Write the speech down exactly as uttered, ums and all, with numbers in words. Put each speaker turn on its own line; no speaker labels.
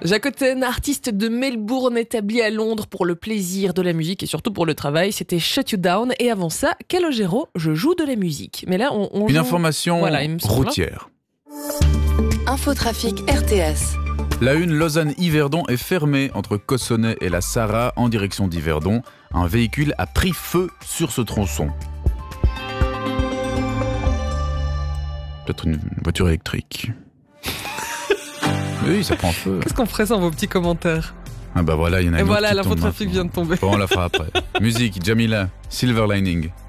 Jacques Otten, artiste de Melbourne, établi à Londres pour le plaisir de la musique et surtout pour le travail, c'était Shut You Down. Et avant ça, Calogero, je joue de la musique. Mais là, on, on
Une
joue...
information
voilà, il me semble.
routière.
Infotrafic R T S.
La une Lausanne-Yverdon est fermée entre Cossonay et la Sarraz en direction d'Yverdon. Un véhicule a pris feu sur ce tronçon. Peut-être une voiture électrique. Oui, ça prend feu.
Qu'est-ce qu'on ferait sans vos petits commentaires ?
Ah bah voilà, il y en a
Et
une
voilà,
autre qui tombe
l'infotrafic
maintenant.
vient de tomber.
Bon, on la fera après. Musique, Jamila, Silver Lining.